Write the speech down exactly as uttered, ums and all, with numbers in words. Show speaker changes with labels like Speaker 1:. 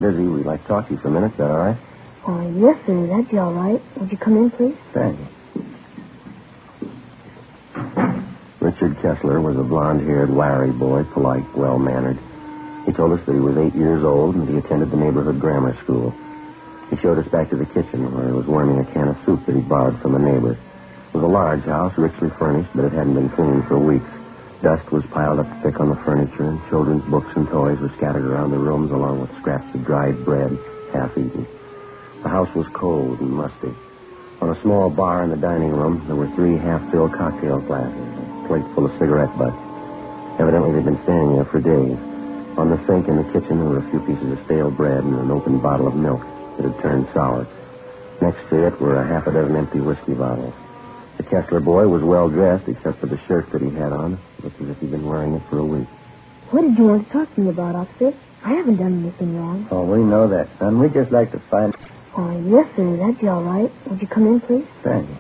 Speaker 1: Busy. We'd like to talk to you for a minute. Is that all right?
Speaker 2: Uh, yes, sir. That'd be all right. Would you come in, please?
Speaker 1: Thank you. Richard Kessler was a blonde-haired, wiry boy, polite, well-mannered. He told us that he was eight years old and he attended the neighborhood grammar school. He showed us back to the kitchen where he was warming a can of soup that he borrowed from a neighbor. It was a large house, richly furnished, but it hadn't been cleaned for weeks. Dust was piled up thick on the furniture, and children's books and toys were scattered around the rooms along with scraps of dried bread, half-eaten. The house was cold and musty. On a small bar in the dining room, there were three half-filled cocktail glasses, a plate full of cigarette butts. Evidently, they'd been standing there for days. On the sink in the kitchen, there were a few pieces of stale bread and an open bottle of milk that had turned sour. Next to it were a half a dozen empty whiskey bottles. The Kessler boy was well-dressed, except for the shirt that he had on. It looked as if he'd been wearing it for a week.
Speaker 2: What did you want to talk to me about, officer? I haven't done anything wrong.
Speaker 3: Oh, we know that, son. We'd just like to find...
Speaker 2: Uh, yes, sir. That'd be all right. Would you come in, please?
Speaker 3: Thank you.